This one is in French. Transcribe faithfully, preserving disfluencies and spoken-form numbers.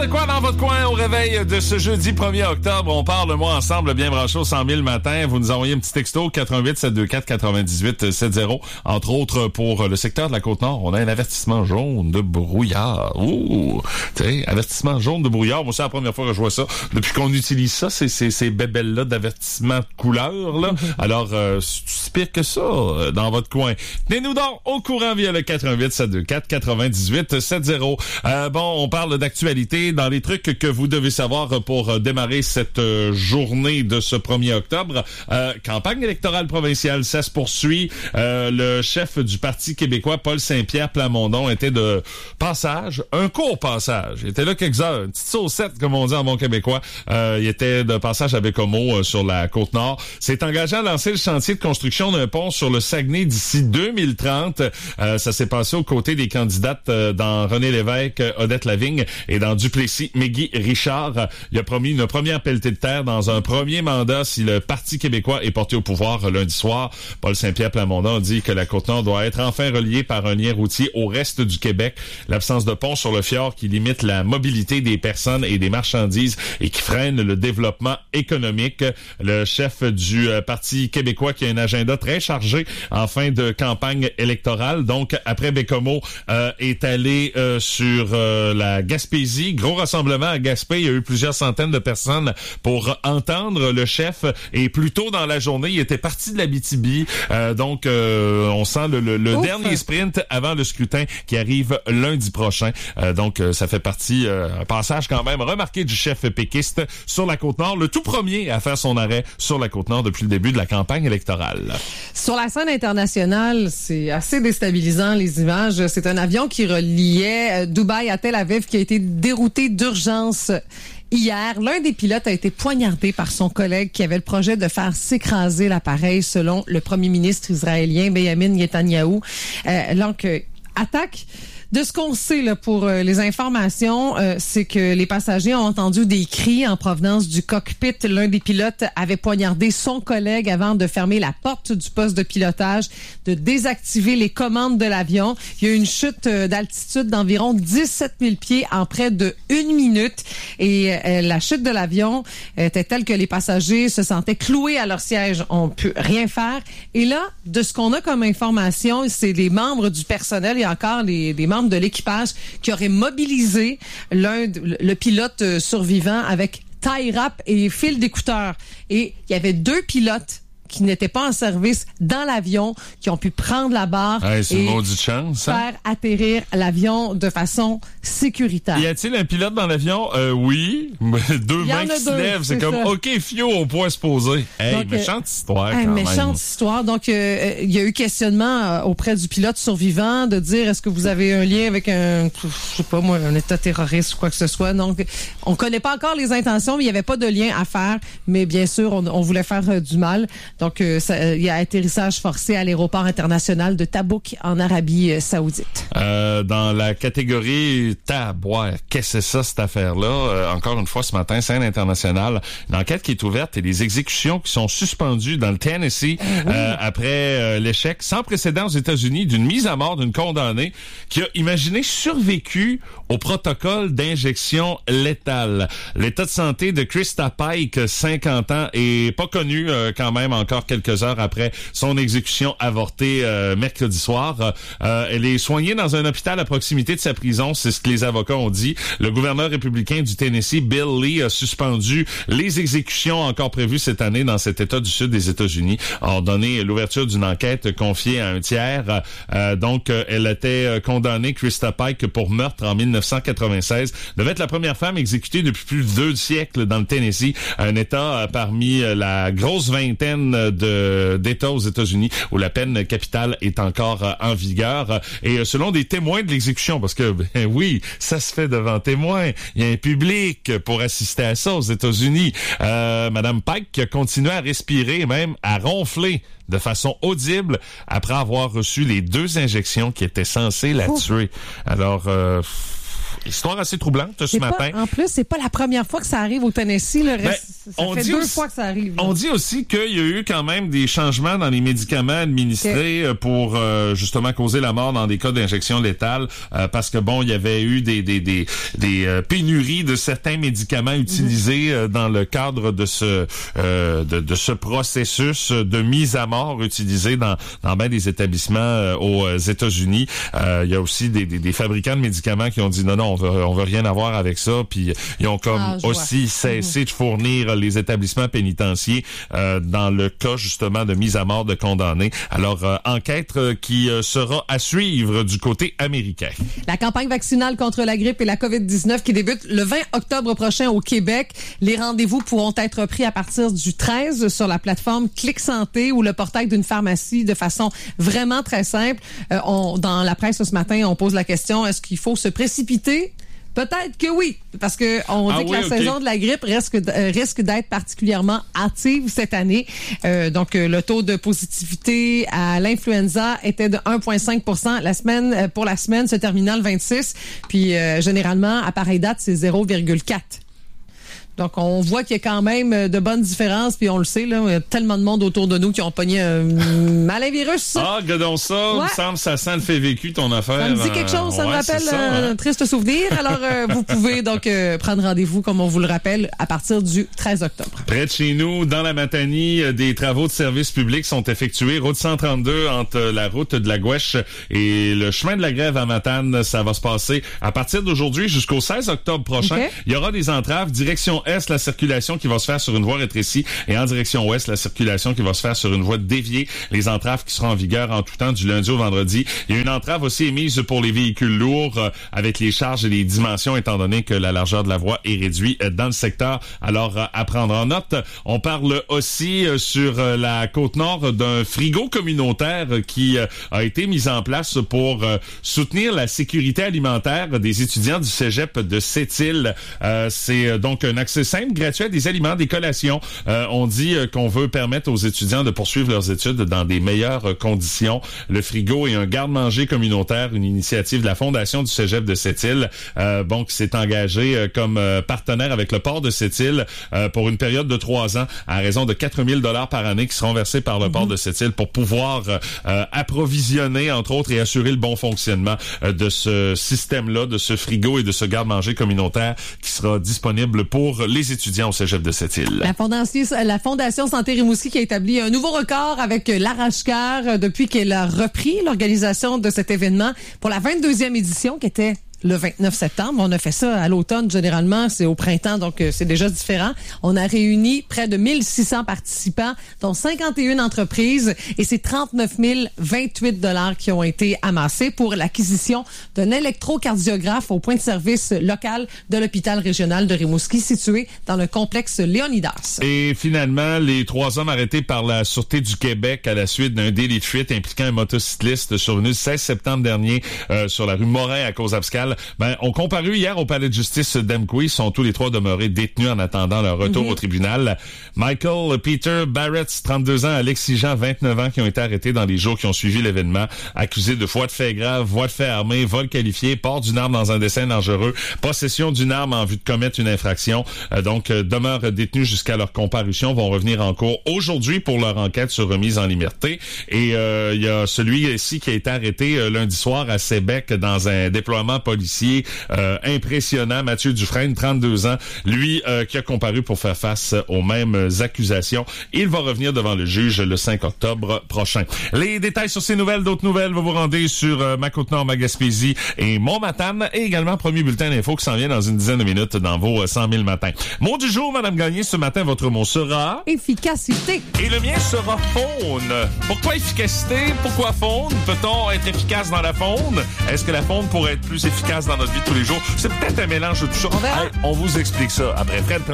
de quoi dans votre coin au réveil de ce jeudi premier octobre? On part le mois ensemble, bien branché au cent mille matin. Vous nous envoyez un petit texto, quatre un huit, sept deux quatre, quatre-vingt-dix-huit soixante. Entre autres, pour le secteur de la Côte-Nord, on a un avertissement jaune de brouillard. Ouh! Tu sais, avertissement jaune de brouillard. Moi, c'est la première fois que je vois ça. Depuis qu'on utilise ça, c'est ces, ces bébelles-là d'avertissement de couleur, là. Alors, euh, c'est pire que ça euh, dans votre coin. Tenez-nous donc au courant via le quatre un huit, sept deux quatre, quatre-vingt-dix-huit soixante. Euh, bon, on parle d'actualité dans les trucs que vous devez savoir pour euh, démarrer cette euh, journée de ce premier octobre. Euh, campagne électorale provinciale, ça se poursuit. Euh, le chef du Parti québécois, Paul Saint-Pierre Plamondon, était de passage, un court passage. Il était là quelques heures, une petite saucette, comme on dit en bon québécois. Euh, il était de passage à Bécomo euh, sur la Côte-Nord. S'est engagé à lancer le chantier de construction d'un pont sur le Saguenay d'ici deux mille trente. Euh, ça s'est passé aux côtés des candidates euh, dans René Lévesque, Odette Lavigne et dans Duplessis, Meggy Richard. Il a promis une première pelletée de terre dans un premier mandat si le Parti québécois est porté au pouvoir lundi soir. Paul Saint-Pierre Plamondon dit que la Côte-Nord doit être enfin reliée par un lien routier au reste du Québec. L'absence de pont sur le fjord qui limite la mobilité des personnes et des marchandises et qui freine le développement économique. Le chef du euh, Parti québécois qui a un agenda très chargé en fin de campagne électorale. Donc, après Bécomo, euh, est allé euh, sur euh, la Gaspésie. Gros rassemblement à Gaspé. Il y a eu plusieurs centaines de personnes pour entendre le chef. Et plus tôt dans la journée, il était parti de l'Abitibi. Euh, donc, euh, on sent le, le, le dernier sprint avant le scrutin qui arrive lundi prochain. Euh, donc, euh, ça fait partie, euh, un passage quand même remarqué du chef péquiste sur la Côte-Nord. Le tout premier à faire son arrêt sur la Côte-Nord depuis le début de la campagne électorale. Sur la scène internationale, c'est assez déstabilisant les images. C'est un avion qui reliait Dubaï à Tel Aviv qui a été dérouté d'urgence hier. L'un des pilotes a été poignardé par son collègue qui avait le projet de faire s'écraser l'appareil selon le premier ministre israélien Benjamin Netanyahou. Euh, donc, euh, attaque. De ce qu'on sait là, pour euh, les informations, euh, c'est que les passagers ont entendu des cris en provenance du cockpit. L'un des pilotes avait poignardé son collègue avant de fermer la porte du poste de pilotage, de désactiver les commandes de l'avion. Il y a eu une chute euh, d'altitude d'environ dix-sept mille pieds en près de une minute. Et euh, la chute de l'avion était telle que les passagers se sentaient cloués à leur siège. On ne peut rien faire. Et là, de ce qu'on a comme information, c'est les membres du personnel et encore les, les membres de l'équipage qui aurait mobilisé l'un le pilote survivant avec tie wrap et fil d'écouteurs. Et il y avait deux pilotes qui n'étaient pas en service dans l'avion, qui ont pu prendre la barre hey, c'est et une maudite chance, hein? faire atterrir l'avion de façon sécuritaire. Y a-t-il un pilote dans l'avion? Euh, oui. Deux mains qui se lèvent. C'est, c'est comme, ça. OK, fio, on pourrait se poser. Hey, Donc, méchante euh, histoire quand hey, même. Méchante histoire. Donc, il euh, y a eu questionnement euh, auprès du pilote survivant de dire, est-ce que vous avez un lien avec un, je sais pas moi, un état terroriste ou quoi que ce soit. Donc, on connaît pas encore les intentions, mais il y avait pas de lien à faire. Mais bien sûr, on, on voulait faire euh, du mal. Donc, il euh, y a atterrissage forcé à l'aéroport international de Tabouk en Arabie euh, Saoudite. Euh, dans la catégorie taboire, qu'est-ce que c'est ça, cette affaire-là? Euh, encore une fois, ce matin, scène internationale, une enquête qui est ouverte et des exécutions qui sont suspendues dans le Tennessee oui. euh, après euh, l'échec sans précédent aux États-Unis d'une mise à mort d'une condamnée qui a imaginé survécu au protocole d'injection létale. L'état de santé de Krista Pike, cinquante ans, est pas connu euh, quand même encore quelques heures après son exécution avortée euh, mercredi soir. Euh, elle est soignée dans un hôpital à proximité de sa prison, c'est ce que les avocats ont dit. Le gouverneur républicain du Tennessee, Bill Lee, a suspendu les exécutions encore prévues cette année dans cet État du sud des États-Unis, a ordonné l'ouverture d'une enquête confiée à un tiers. Euh, donc, euh, elle était condamnée, Krista Pike, pour meurtre en dix-neuf cent quatre-vingt-seize. Devait être la première femme exécutée depuis plus de deux siècles dans le Tennessee, un État euh, parmi euh, la grosse vingtaine de d'États aux États-Unis où la peine capitale est encore euh, en vigueur. Et euh, selon des témoins de l'exécution, parce que ben oui, ça se fait devant témoins, il y a un public pour assister à ça aux États-Unis. Euh, Madame Pike continuait à respirer et même à ronfler de façon audible après avoir reçu les deux injections qui étaient censées la tuer. Alors, euh, Histoire assez troublante ce c'est matin. Pas, en plus, c'est pas la première fois que ça arrive au Tennessee. Le reste, ben, ça fait deux aussi, fois que ça arrive. Là. On dit aussi qu'il y a eu quand même des changements dans les médicaments administrés okay. pour euh, justement causer la mort dans des cas d'injection létale euh, parce que bon, il y avait eu des des des, des euh, pénuries de certains médicaments utilisés mm-hmm. euh, dans le cadre de ce euh, de, de ce processus de mise à mort utilisé dans dans bien des établissements euh, aux États-Unis. Euh, il y a aussi des, des des fabricants de médicaments qui ont dit non non, on veut on veut rien avoir avec ça, puis ils ont comme ah, aussi vois. cessé mm-hmm. de fournir les établissements pénitentiaires euh, dans le cas justement de mise à mort de condamnés. Alors euh, enquête euh, qui euh, sera à suivre du côté américain. La campagne vaccinale contre la grippe et la covid dix-neuf qui débute le vingt octobre prochain au Québec. Les rendez-vous pourront être pris à partir du treize sur la plateforme Clic Santé ou le portail d'une pharmacie de façon vraiment très simple. Euh, on, dans la presse ce matin, on pose la question, est-ce qu'il faut se précipiter? Peut-être que oui, parce que on dit ah que oui, la okay. saison de la grippe risque, euh, risque d'être particulièrement active cette année. Euh, donc, euh, le taux de positivité à l'influenza était de un virgule cinq pour cent la semaine euh, pour la semaine se terminant le vingt-six. Puis, euh, généralement, à pareille date, c'est zéro virgule quatre. Donc, on voit qu'il y a quand même de bonnes différences, puis on le sait, là, il y a tellement de monde autour de nous qui ont pogné un malin virus. Ah, regardons ça, ouais. Il me semble ça sent le fait vécu, ton affaire. Ça me dit quelque chose, ça euh, me ouais, rappelle ça, hein? Un triste souvenir. Alors, euh, vous pouvez donc euh, prendre rendez-vous, comme on vous le rappelle, à partir du treize octobre. Près de chez nous, dans la Matanie, des travaux de service public sont effectués. Route cent trente-deux, entre la route de la Gouèche et le chemin de la Grève à Matane. Ça va se passer à partir d'aujourd'hui jusqu'au seize octobre prochain. Okay. Il y aura des entraves, direction est, la circulation qui va se faire sur une voie rétrécie, et en direction ouest, la circulation qui va se faire sur une voie déviée. Les entraves qui seront en vigueur en tout temps du lundi au vendredi. Il y a une entrave aussi émise pour les véhicules lourds euh, avec les charges et les dimensions, étant donné que la largeur de la voie est réduite euh, dans le secteur. Alors, euh, à prendre en note. On parle aussi euh, sur euh, la Côte-Nord d'un frigo communautaire euh, qui euh, a été mis en place pour euh, soutenir la sécurité alimentaire des étudiants du cégep de Sept-Îles. Euh, c'est euh, donc un accès simple, gratuit, des aliments, des collations. Euh, on dit euh, qu'on veut permettre aux étudiants de poursuivre leurs études dans des meilleures euh, conditions. Le frigo est un garde-manger communautaire, une initiative de la Fondation du cégep de Sept-Îles, euh, bon, qui s'est engagé euh, comme euh, partenaire avec le port de Sept-Îles euh, pour une période de trois ans à raison de quatre mille dollars par année qui seront versés par le mm-hmm. port de Sept-Îles pour pouvoir euh, approvisionner, entre autres, et assurer le bon fonctionnement euh, de ce système-là, de ce frigo et de ce garde-manger communautaire qui sera disponible pour les étudiants au cégep de Sept-Îles. La Fondation, la Fondation Santé Rimouski qui a établi un nouveau record avec l'Arrache-Cœur depuis qu'elle a repris l'organisation de cet événement pour la vingt-deuxième édition qui était le vingt-neuf septembre. On a fait ça à l'automne, généralement, c'est au printemps, donc euh, c'est déjà différent. On a réuni près de mille six cents participants, dont cinquante et une entreprises, et c'est trente-neuf mille vingt-huit dollars qui ont été amassés pour l'acquisition d'un électrocardiographe au point de service local de l'hôpital régional de Rimouski, situé dans le complexe Léonidas. Et finalement, les trois hommes arrêtés par la Sûreté du Québec à la suite d'un délit de fuite impliquant un motocycliste survenu le seize septembre dernier euh, sur la rue Morin à Cause-Abscale, ben, ont comparu hier au palais de justice d'Amqui. Ils sont tous les trois demeurés détenus en attendant leur retour mm-hmm. au tribunal. Michael Peter Barrett, trente-deux ans, Alexis Jean, vingt-neuf ans, qui ont été arrêtés dans les jours qui ont suivi l'événement, accusés de voies de fait grave, voies de fait armée, vol qualifié, port d'une arme dans un dessin dangereux, possession d'une arme en vue de commettre une infraction. Euh, donc, euh, demeurent détenus jusqu'à leur comparution, vont revenir en cours aujourd'hui pour leur enquête sur remise en liberté. Et il euh, y a celui-ci qui a été arrêté euh, lundi soir à Sébec dans un déploiement policier euh, impressionnant, Mathieu Dufresne, trente-deux ans, lui euh, qui a comparu pour faire face aux mêmes accusations. Il va revenir devant le juge le cinq octobre prochain. Les détails sur ces nouvelles, d'autres nouvelles, vous vous rendez sur euh, ma Côte-Nord, ma Gaspésie et mon Matane, et également premier bulletin d'info qui s'en vient dans une dizaine de minutes dans vos euh, cent mille matins. Mot du jour, Madame Gagné, ce matin, votre mot sera... efficacité. Et le mien sera faune. Pourquoi efficacité? Pourquoi faune? Peut-on être efficace dans la faune? Est-ce que la faune pourrait être plus efficace dans notre vie de tous les jours? C'est peut-être un mélange de tout ça. On verra. Hey, on vous explique ça après Fred.